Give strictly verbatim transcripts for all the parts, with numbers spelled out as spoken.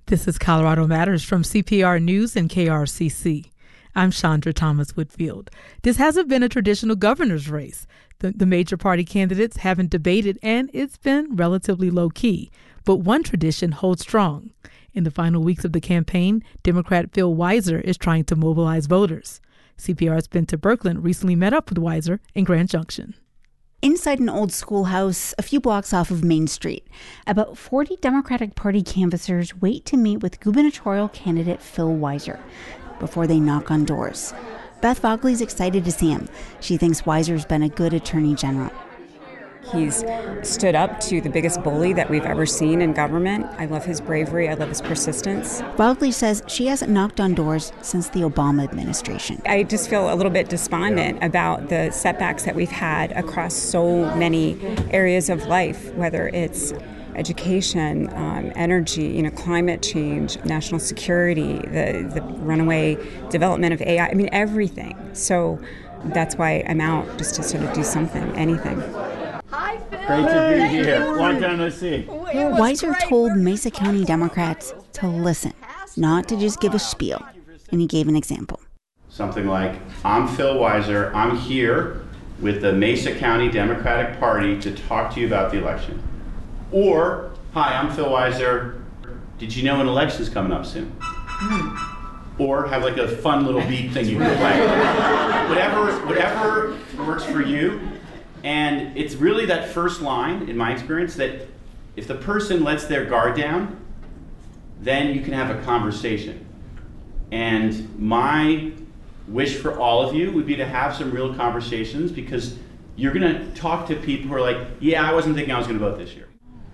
This is Colorado Matters from C P R News and K R C C. I'm Chandra Thomas Whitfield. This hasn't been a traditional governor's race. The, the major party candidates haven't debated, and it's been relatively low-key. But one tradition holds strong. In the final weeks of the campaign, Democrat Phil Weiser is trying to mobilize voters. C P R's Benta Birkeland recently met up with Weiser in Grand Junction. Inside an old schoolhouse a few blocks off of Main Street, about forty Democratic Party canvassers wait to meet with gubernatorial candidate Phil Weiser before they knock on doors. Beth Vogley's excited to see him. She thinks Weiser's been a good attorney general. He's stood up to the biggest bully that we've ever seen in government. I love his bravery. I love his persistence. Vogley says she hasn't knocked on doors since the Obama administration. I just feel a little bit despondent about the setbacks that we've had across so many areas of life, whether it's education, um, energy, you know, climate change, national security, the, the runaway development of A I. I mean, everything. So that's why I'm out, just to sort of do something, anything. Hi, Phil. Great to be here. Long time no see. Weiser told Mesa County Democrats to listen, not to just give a spiel. And he gave an example. Something like, I'm Phil Weiser. I'm here with the Mesa County Democratic Party to talk to you about the election. Or, hi, I'm Phil Weiser. Did you know an election's coming up soon? Hmm. Or have like a fun little beat thing you can play. whatever, whatever works for you. And it's really that first line, in my experience, that if the person lets their guard down, then you can have a conversation. And my wish for all of you would be to have some real conversations, because you're going to talk to people who are like, yeah, I wasn't thinking I was going to vote this year.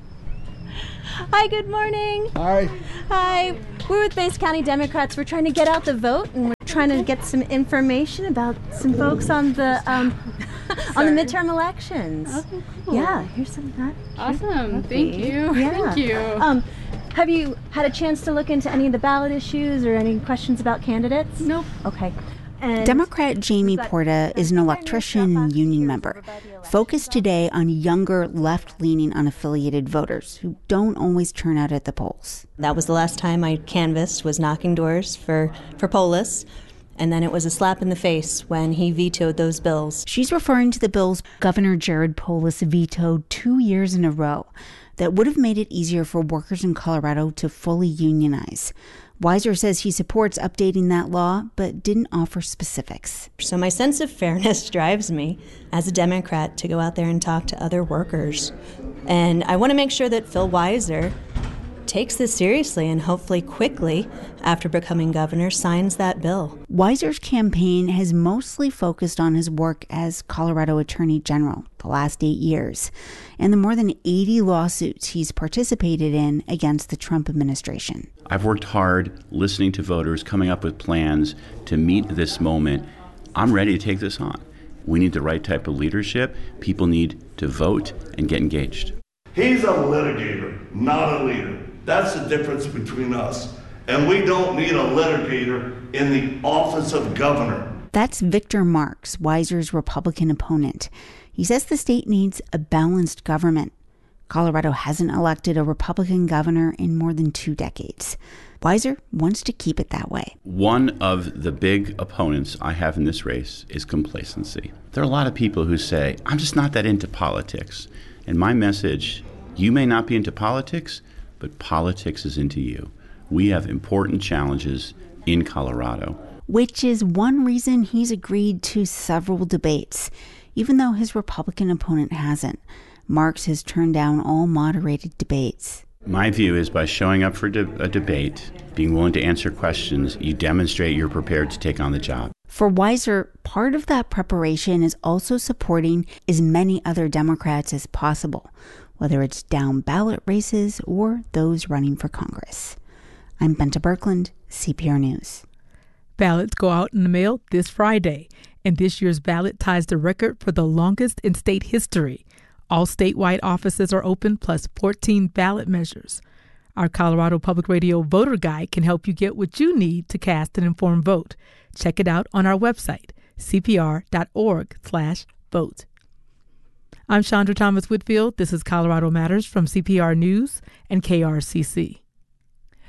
Hi, good morning. Hi. Hi. We're with Mesa County Democrats. We're trying to get out the vote, and we're trying to get some information about some folks on the um, on the midterm elections. Oh, cool. Yeah, here's some of that. Awesome. Thank you. Yeah. Thank you. Um, have you had a chance to look into any of the ballot issues or any questions about candidates? Nope. Okay. And Democrat Jamie Porta is an electrician and union member, focused today on younger, left-leaning unaffiliated voters who don't always turn out at the polls. That was the last time I canvassed, was knocking doors for, for Polis. And then it was a slap in the face when he vetoed those bills. She's referring to the bills Governor Jared Polis vetoed two years in a row that would have made it easier for workers in Colorado to fully unionize. Weiser says he supports updating that law, but didn't offer specifics. So my sense of fairness drives me as a Democrat to go out there and talk to other workers. And I want to make sure that Phil Weiser takes this seriously and hopefully quickly, after becoming governor, signs that bill. Weiser's campaign has mostly focused on his work as Colorado Attorney General the last eight years and the more than eighty lawsuits he's participated in against the Trump administration. I've worked hard listening to voters, coming up with plans to meet this moment. I'm ready to take this on. We need the right type of leadership. People need to vote and get engaged. He's a litigator, not a leader. That's the difference between us. And we don't need a litigator in the office of governor. That's Victor Marks, Weiser's Republican opponent. He says the state needs a balanced government. Colorado hasn't elected a Republican governor in more than two decades. Weiser wants to keep it that way. One of the big opponents I have in this race is complacency. There are a lot of people who say, I'm just not that into politics. And my message, you may not be into politics, but politics is into you. We have important challenges in Colorado. Which is one reason he's agreed to several debates, even though his Republican opponent hasn't. Marks has turned down all moderated debates. My view is by showing up for de- a debate, being willing to answer questions, you demonstrate you're prepared to take on the job. For Weiser, part of that preparation is also supporting as many other Democrats as possible, whether it's down ballot races or those running for Congress. I'm Benta Birkeland, C P R News. Ballots go out in the mail this Friday, and this year's ballot ties the record for the longest in state history. All statewide offices are open, plus fourteen ballot measures. Our Colorado Public Radio Voter Guide can help you get what you need to cast an informed vote. Check it out on our website, c p r dot org slash vote. I'm Chandra Thomas Whitfield. This is Colorado Matters from C P R News and K R C C.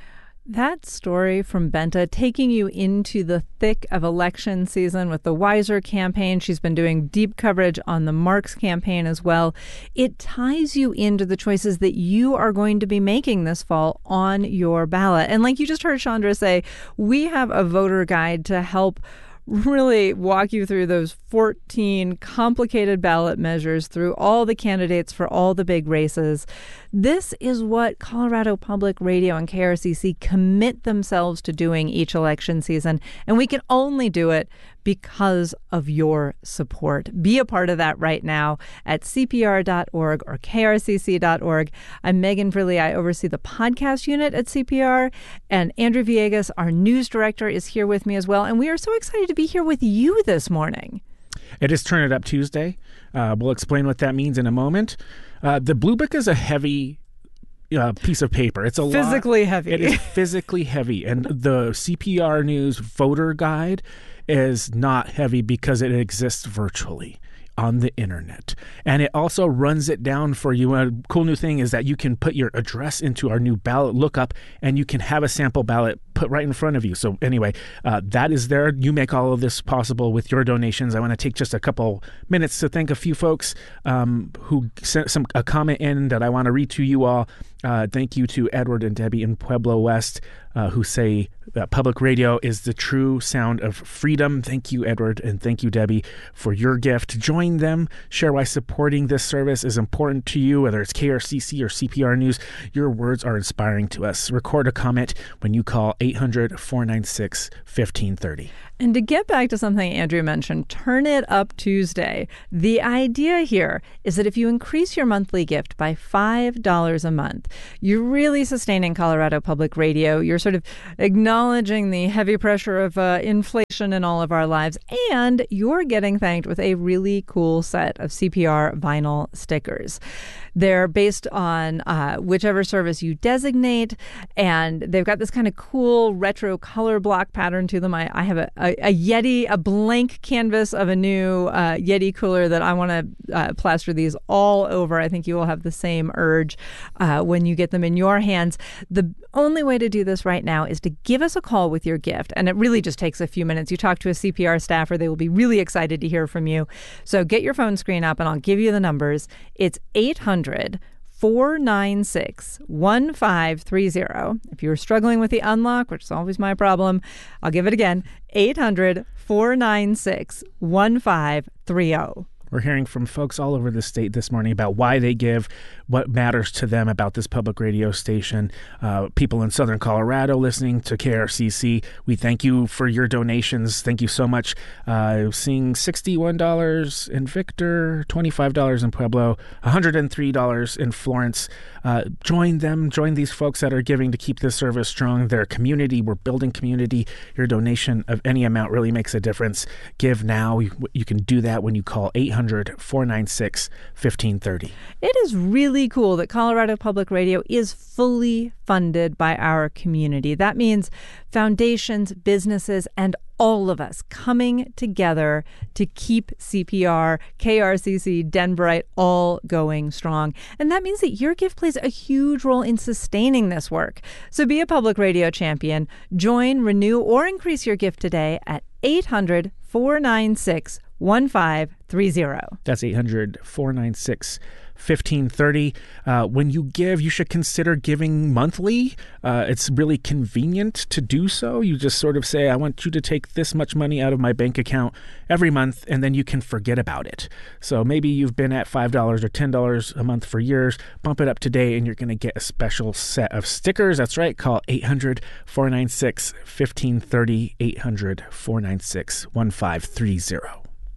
That story from Benta taking you into the thick of election season with the Weiser campaign. She's been doing deep coverage on the Marks campaign as well. It ties you into the choices that you are going to be making this fall on your ballot. And like you just heard Chandra say, we have a voter guide to help really walk you through those fourteen complicated ballot measures through all the candidates for all the big races. This is what Colorado Public Radio and K R C C commit themselves to doing each election season, and we can only do it because of your support. Be a part of that right now at C P R dot org or K R C C dot org. I'm Megan Verley. I oversee the podcast unit at C P R, and Andrew Villegas, our news director, is here with me as well, and we are so excited to be here with you this morning. It is Turn It Up Tuesday. Uh, we'll explain what that means in a moment. Uh, the Blue Book is a heavy uh, piece of paper. It's a physically lot. heavy. It is physically heavy. And the C P R News voter guide is not heavy because it exists virtually on the internet. And it also runs it down for you. A cool new thing is that you can put your address into our new ballot lookup, and you can have a sample ballot put right in front of you. So anyway, uh, that is there. You make all of this possible with your donations. I want to take just a couple minutes to thank a few folks um, who sent some a comment in that I want to read to you all. Uh, thank you to Edward and Debbie in Pueblo West, uh, who say that public radio is the true sound of freedom. Thank you, Edward, and thank you, Debbie, for your gift. Join them. Share why supporting this service is important to you, whether it's K R C C or C P R News. Your words are inspiring to us. Record a comment when you call eight hundred, four nine six, one five three zero. And to get back to something Andrew mentioned, Turn It Up Tuesday. The idea here is that if you increase your monthly gift by five dollars a month, you're really sustaining Colorado Public Radio. You're sort of acknowledging the heavy pressure of uh, inflation in all of our lives, and you're getting thanked with a really cool set of C P R vinyl stickers. They're based on uh, whichever service you designate, and they've got this kind of cool retro color block pattern to them. I, I have a, a, a Yeti, a blank canvas of a new uh, Yeti cooler that I want to uh, plaster these all over. I think you will have the same urge uh, when you get them in your hands. The only way to do this right now is to give us a call with your gift, and it really just takes a few minutes. You talk to a C P R staffer. They will be really excited to hear from you. So get your phone screen up, and I'll give you the numbers. It's eight hundred, four nine six, one five three zero. If you're struggling with the unlock, which is always my problem, I'll give it again, eight hundred, four nine six, one five three zero. We're hearing from folks all over the state this morning about why they give, what matters to them about this public radio station. Uh, people in Southern Colorado listening to K R C C, we thank you for your donations. Thank you so much. Uh, seeing sixty-one dollars in Victor, twenty-five dollars in Pueblo, one hundred three dollars in Florence. Uh, join them. Join these folks that are giving to keep this service strong. Their community. We're building community. Your donation of any amount really makes a difference. Give now. You, you can do that when you call eight hundred, four nine six, one five three zero. It is really cool that Colorado Public Radio is fully funded by our community. That means foundations, businesses, and all of us coming together to keep C P R, K R C C, Denverite all going strong. And that means that your gift plays a huge role in sustaining this work. So be a public radio champion. Join, renew, or increase your gift today at eight hundred, four nine six, one five three zero. That's eight hundred, four nine six, one five three zero. Uh, when you give, you should consider giving monthly. Uh, it's really convenient to do so. You just sort of say, I want you to take this much money out of my bank account every month, and then you can forget about it. So maybe you've been at five dollars or ten dollars a month for years. Bump it up today, and you're going to get a special set of stickers. That's right. Call eight hundred, four nine six, one five three zero, eight hundred, four nine six, one five three zero.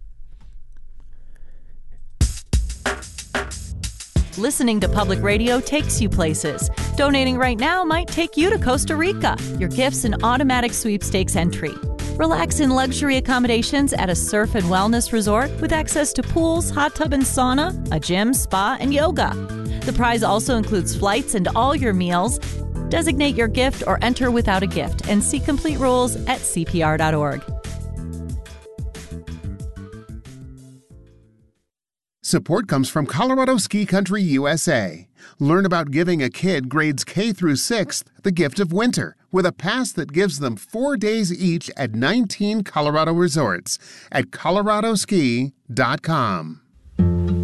Listening to public radio takes you places. Donating right now might take you to Costa Rica. Your gift's an automatic sweepstakes entry. Relax in luxury accommodations at a surf and wellness resort with access to pools, hot tub and sauna, a gym, spa, and yoga. The prize also includes flights and all your meals. Designate your gift or enter without a gift and see complete rules at C P R dot org. Support comes from Colorado Ski Country U S A. Learn about giving a kid grades K through sixth the gift of winter with a pass that gives them four days each at nineteen Colorado resorts at colorado ski dot com.